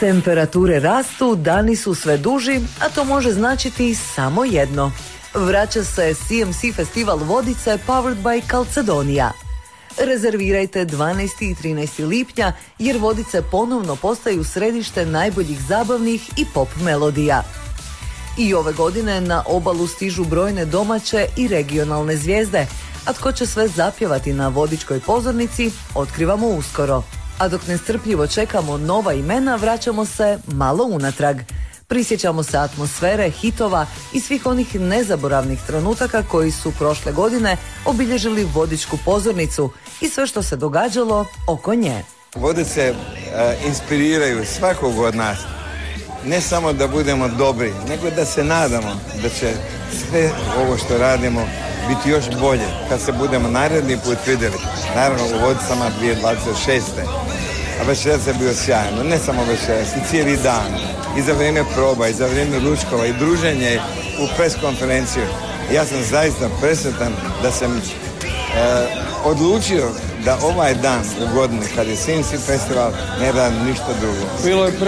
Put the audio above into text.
Temperature rastu, dani su sve duži, a to može značiti samo jedno. Vraća se CMC Festival Vodice powered by Calcedonia. Rezervirajte 12. i 13. lipnja jer Vodice ponovno postaju središte najboljih zabavnih i pop melodija. I ove godine na obalu stižu brojne domaće i regionalne zvijezde, a tko će sve zapjevati na Vodičkoj pozornici, otkrivamo uskoro. A dok nestrpljivo čekamo nova imena, vraćamo se malo unatrag. Prisjećamo se atmosfere, hitova i svih onih nezaboravnih trenutaka koji su prošle godine obilježili Vodičku pozornicu i sve što se događalo oko nje. Vodice inspiriraju svakog od nas. Ne samo da budemo dobri, nego da se nadamo da će sve ovo što radimo biti još bolje kad se budemo naredni put vidjeli. Naravno u Vodicama 2026. A večeras je bio sjajno, ne samo večeras, i cijeli dan. I za vrijeme proba, i za vrijeme ručkova, i druženje u pres konferenciju. Ja sam zaista presretan da sam odlučio da ovaj dan u godini kad je CMC Festival ne radim ništa drugo. Bilo je